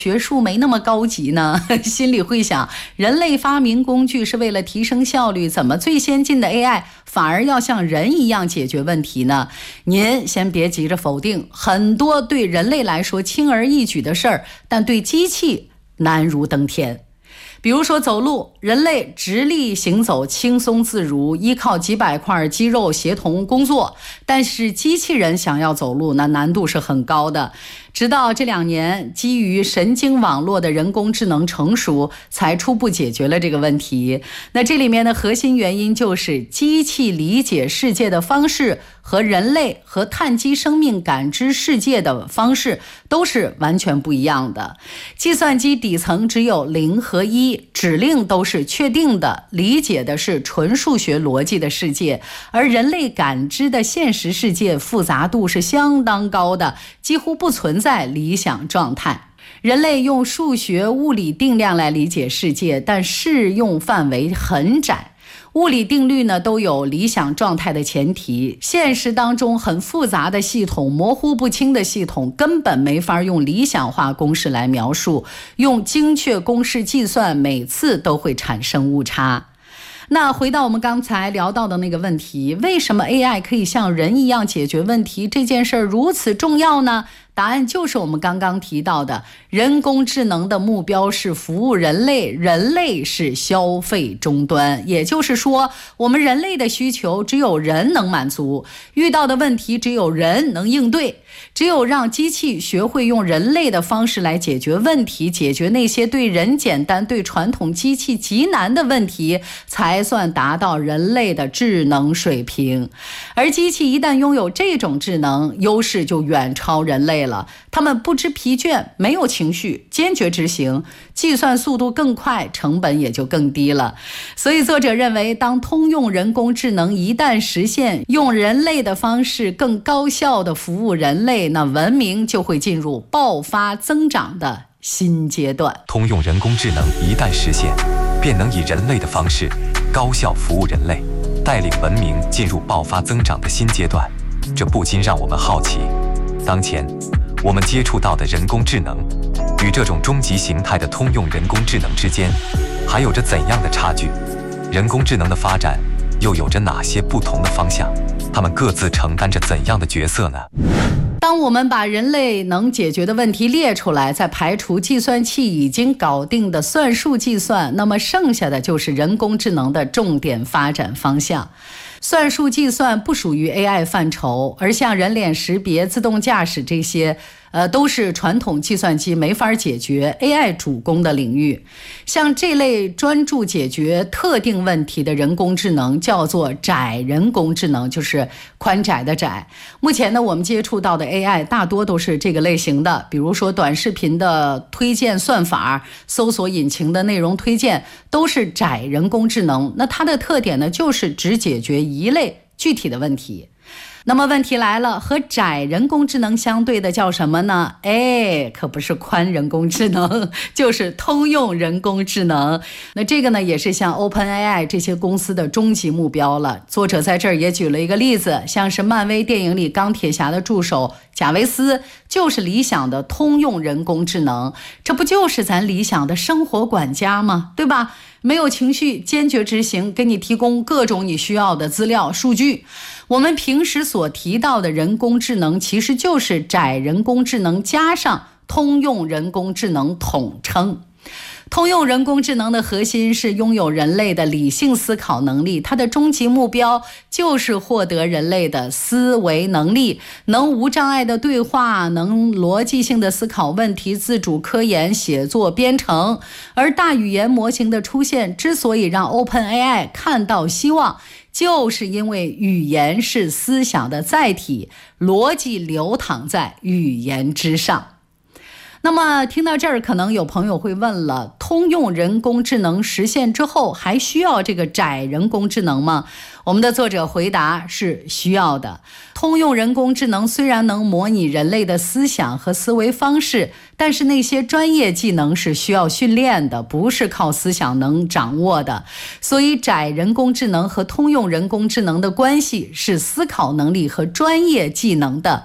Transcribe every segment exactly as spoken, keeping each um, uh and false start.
学术没那么高级呢？心里会想，人类发明工具是为了提升效率，怎么最先进的 A I 反而要像人一样解决问题呢？您先别急着否定，很多对人类来说轻而易举的事儿，但对机器难如登天。比如说走路，人类直立行走轻松自如，依靠几百块肌肉协同工作，但是机器人想要走路，那难度是很高的。直到这两年，基于神经网络的人工智能成熟，才初步解决了这个问题。那这里面的核心原因就是机器理解世界的方式和人类和碳基生命感知世界的方式都是完全不一样的。计算机底层只有零和一，指令都是确定的，理解的是纯数学逻辑的世界，而人类感知的现实世界复杂度是相当高的，几乎不存在理想状态。人类用数学物理定量来理解世界，但适用范围很窄。物理定律呢都有理想状态的前提，现实当中很复杂的系统、模糊不清的系统根本没法用理想化公式来描述，用精确公式计算每次都会产生误差。那回到我们刚才聊到的那个问题，为什么 A I 可以像人一样解决问题，这件事儿如此重要呢？答案就是我们刚刚提到的，人工智能的目标是服务人类，人类是消费终端。也就是说，我们人类的需求只有人能满足，遇到的问题只有人能应对。只有让机器学会用人类的方式来解决问题，解决那些对人简单、对传统机器极难的问题，才算达到人类的智能水平。而机器一旦拥有这种智能，优势就远超人类了。他们不知疲倦，没有情绪，坚决执行，计算速度更快，成本也就更低了。所以作者认为，当通用人工智能一旦实现，用人类的方式更高效地服务人类，那文明就会进入爆发增长的新阶段。 通用人工智能一旦实现，便能以人类的方式高效服务人类，带领文明进入爆发增长的新阶段。这不禁让我们好奇，当前我们接触到的人工智能与这种终极形态的通用人工智能之间还有着怎样的差距？人工智能的发展又有着哪些不同的方向？他们各自承担着怎样的角色呢？ 当我们把人类能解决的问题列出来，再排除计算器已经搞定的算术计算，那么剩下的就是人工智能的重点发展方向。算术计算不属于 A I 范畴，而像人脸识别、自动驾驶这些呃，都是传统计算机没法解决 A I 主攻的领域。像这类专注解决特定问题的人工智能叫做窄人工智能，就是宽窄的窄。目前呢，我们接触到的 A I 大多都是这个类型的，比如说短视频的推荐算法、搜索引擎的内容推荐，都是窄人工智能。那它的特点呢，就是只解决一类具体的问题。那么问题来了，和窄人工智能相对的叫什么呢？哎，可不是宽人工智能，就是通用人工智能。那这个呢，也是像 OpenAI 这些公司的终极目标了。作者在这儿也举了一个例子，像是漫威电影里钢铁侠的助手贾维斯，就是理想的通用人工智能。这不就是咱理想的生活管家吗？对吧？没有情绪，坚决执行，给你提供各种你需要的资料数据。我们平时所提到的人工智能，其实就是窄人工智能加上通用人工智能统称。通用人工智能的核心是拥有人类的理性思考能力，它的终极目标就是获得人类的思维能力，能无障碍的对话，能逻辑性的思考问题，自主科研、写作、编程。而大语言模型的出现之所以让 OpenAI 看到希望，就是因为语言是思想的载体，逻辑流淌在语言之上。那么听到这儿，可能有朋友会问了，通用人工智能实现之后，还需要这个窄人工智能吗？我们的作者回答是需要的。通用人工智能虽然能模拟人类的思想和思维方式，但是那些专业技能是需要训练的，不是靠思想能掌握的。所以窄人工智能和通用人工智能的关系是思考能力和专业技能的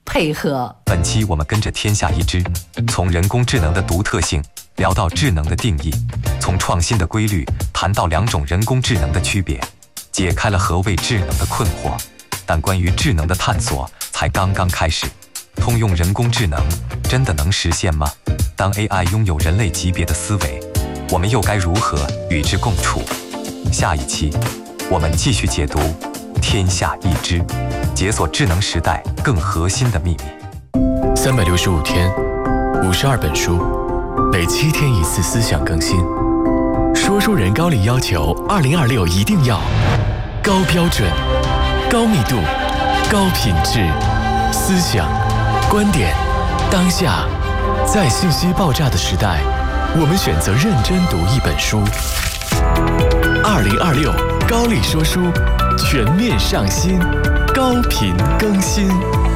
配合。 本期我们跟着天下一知，从人工智能的独特性聊到智能的定义，从创新的规律谈到两种人工智能的区别，解开了何谓智能的困惑。但关于智能的探索才刚刚开始，通用人工智能真的能实现吗？当 A I 拥有人类级别的思维，我们又该如何与之共处？下一期我们继续解读天下一知，解锁智能时代更核心的秘密。 三百六十五天，五十二本书，每七天一次思想更新。说书人高力要求，二零二六一定要高标准、高密度、高品质，思想、观点，当下，在信息爆炸的时代，我们选择认真读一本书。二零二六高力说书，全面上新，高频更新。